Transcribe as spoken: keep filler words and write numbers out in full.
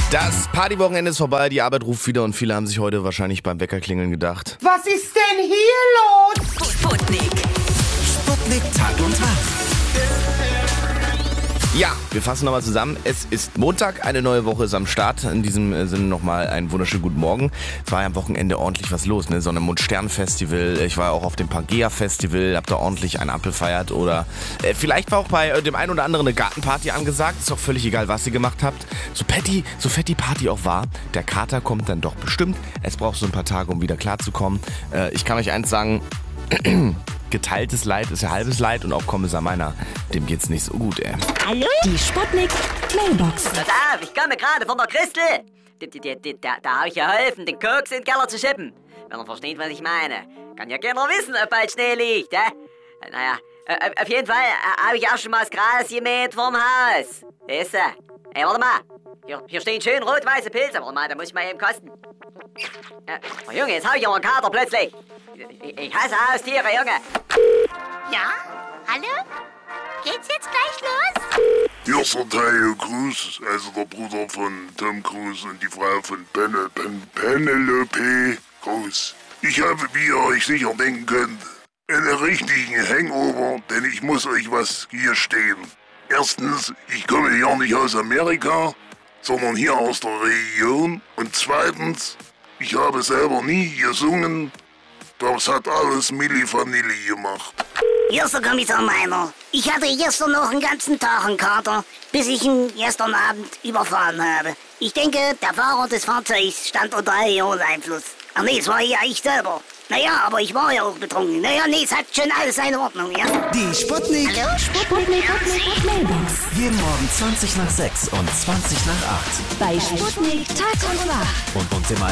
Das Partywochenende ist vorbei, die Arbeit ruft wieder und viele haben sich heute wahrscheinlich beim Weckerklingeln gedacht: Was ist denn hier los? Sputnik. Sputnik Tag und Tag. Ja, wir fassen nochmal zusammen. Es ist Montag, eine neue Woche ist am Start. In diesem Sinne nochmal einen wunderschönen guten Morgen. Es war ja am Wochenende ordentlich was los, ne? Sonne, Mond, Stern Festival. Ich war auch auf dem Pangea Festival, hab da ordentlich einen Apfel feiert. Oder äh, vielleicht war auch bei äh, dem einen oder anderen eine Gartenparty angesagt. Ist auch völlig egal, was ihr gemacht habt. So petty, so fett die Party auch war, der Kater kommt dann doch bestimmt. Es braucht so ein paar Tage, um wieder klarzukommen. Äh, ich kann euch eins sagen: geteiltes Leid ist ja halbes Leid, und auch Kommissar Meiner, dem geht's nicht so gut, ey. Hallo? Die Sputnik Mailbox. Pass auf, ich komme gerade von der Christel. Die, die, die, die, da da habe ich geholfen, den Koks in den Keller zu schippen. Wenn er versteht, was ich meine. Kann ja keiner wissen, ob bald Schnee liegt, hä? Naja, äh, auf jeden Fall äh, habe ich auch schon mal das Gras gemäht vorm Haus. Siehst du? Ey, warte mal. Hier, hier stehen schön rot-weiße Pilze. Warte mal, da muss ich mal eben kosten. Äh, oh Junge, jetzt habe ich aber einen Kater plötzlich. Ich, ich hasse Haustiere, Junge. Ja? Hallo? Geht's jetzt gleich los? Hier ist der Tayo Cruz, also der Bruder von Tom Cruise und die Frau von Pen Pen Penelope Cruz. Ich habe, wie ihr euch sicher denken könnt, einen richtigen Hangover, denn ich muss euch was hier stehen. Erstens, ich komme ja nicht aus Amerika, sondern hier aus der Region. Und zweitens, ich habe selber nie gesungen. Das hat alles Milli Vanilli gemacht. Hier ist der Kommissar Meiner. Ich hatte gestern noch einen ganzen Tag einen Kater, bis ich ihn gestern Abend überfahren habe. Ich denke, der Fahrer des Fahrzeugs stand unter Alkoholeinfluss. Ach nee, es war ja ich selber. Naja, aber ich war ja auch betrunken. Naja, nee, es hat schon alles seine Ordnung, ja? Die Sputnik. Hallo, Sputnik Mailbox. Jeden Morgen zwanzig nach sechs und zwanzig nach acht. Bei Sputnik Tag und Nacht. Und uns im